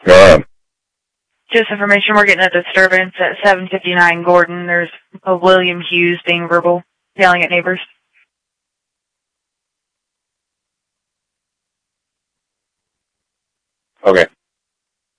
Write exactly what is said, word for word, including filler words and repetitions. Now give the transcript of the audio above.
Go ahead. Just information, we're getting a disturbance at seven fifty-nine Gordon. There's a William Hughes being verbal, yelling at neighbors.